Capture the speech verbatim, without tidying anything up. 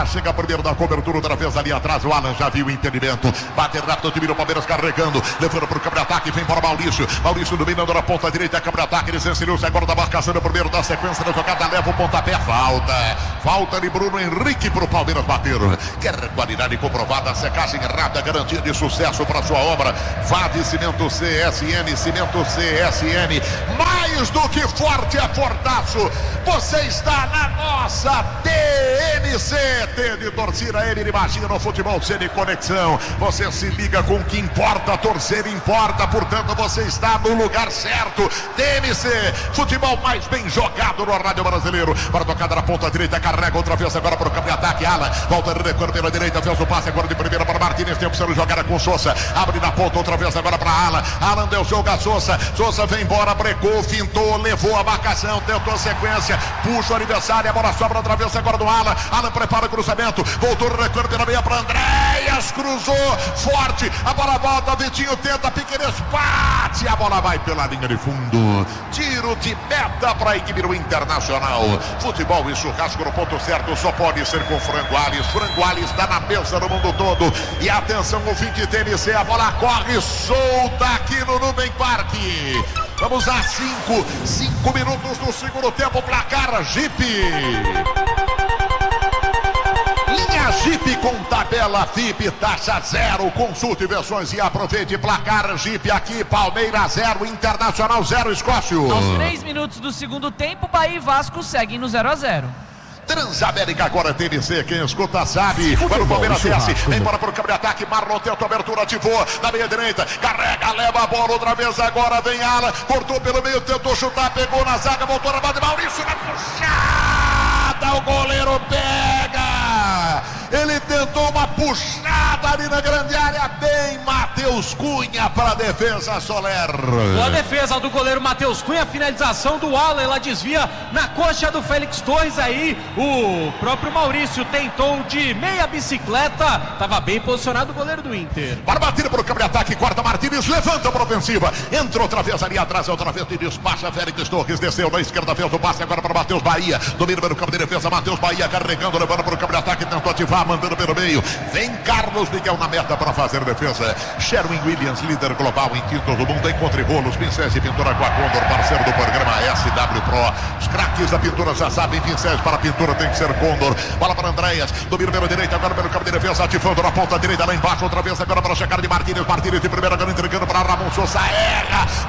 Alan chega primeiro da cobertura, outra vez ali atrás. O Alan já viu o entendimento. Bate rápido o time do Palmeiras carregando. Levando para o câmbio de ataque. Vem para o Maurício. Maurício dominando na ponta direita. Câmbio de ataque. Ele sensibiliza agora da marcação do primeiro da sequência da jogada. Leva o pontapé. Falta. Falta de Bruno Henrique para o Palmeiras bater. Quer qualidade comprovada. Secagem rápida. Garantia de sucesso para sua obra. Vá de Cimento C S N. Cimento C S N. Mais do que forte é fortaço. Você está na nossa T N C. T de torcida, M de magia no futebol, C de conexão. Você se liga com o que importa, torcer importa, portanto você está no lugar certo. T N C, futebol mais bem jogado no rádio brasileiro. Para tocada na ponta direita, carrega outra vez agora para o campo de ataque. Alan, volta de recuo pela direita, fez o passe agora de primeira para Martínez. Tem opção de jogada com Sousa. Abre na ponta outra vez agora para Alan. Alan deu jogo a Sousa. Sousa vem embora, brecou, fintou, levou a marcação, tentou a sequência, puxa o aniversário, a bola sobra outra vez agora do Alan. Alan prepara o cruzamento, voltou o recuo pela meia para Andréas, cruzou, forte, a bola volta, Vitinho tenta, Piqueires bate, a bola vai pela linha de fundo. Tiro de meta para a equipe do Internacional. Futebol e churrasco no ponto certo, só pode ser com Frango Alves. Frango Alves está na mesa no mundo todo. E atenção, o fim de T N C, a bola corre solta aqui no Nubem Parque. Vamos a cinco, cinco minutos do segundo tempo, placar Jeep. Linha Jeep com tabela F I P, taxa zero. Consulte versões e aproveite. Placar Jeep aqui, Palmeiras zero, Internacional zero, Escócio. Aos três minutos do segundo tempo, Bahia e Vasco seguem no zero a zero. Transamérica agora T N C, quem escuta sabe. Para o Palmeiras desce, vem para o campo de ataque. Marlon tenta a abertura, ativou na meia direita, carrega, leva a bola outra vez. Agora vem Alan, cortou pelo meio, tentou chutar, pegou na zaga, voltou na base. Maurício na puxada, o goleiro pega. Ele tentou uma puxada ali na grande área, bem Matheus Cunha para a defesa, Soler. Boa defesa do goleiro Matheus Cunha, finalização do Alan, ela desvia na coxa do Félix Torres. Aí o próprio Maurício tentou de meia bicicleta, estava bem posicionado o goleiro do Inter. Para bater para o campo de ataque, corta Martínez, levanta para a ofensiva, entra outra vez ali atrás, outra vez e despacha Félix Torres, desceu na esquerda, fez o passe agora para Matheus Bahia, domina no campo de defesa, Matheus Bahia carregando, levando para o campo de ataque, tentou ativar, mandando pelo meio, vem Carlos Miguel na meta para fazer defesa. Sherwin Williams, líder global em títulos do mundo, encontre rolos, pincéis e pintura com a Condor, parceiro do programa S W Pro. Os craques da pintura já sabem, pincéis para pintura tem que ser Condor. Bola para Andréas, domina pela direita, agora pelo campo de defesa, ativando na ponta direita, lá embaixo, outra vez agora para chegar de Martínez, Martínez de primeira, agora entregando para Ramon Sousa, erra,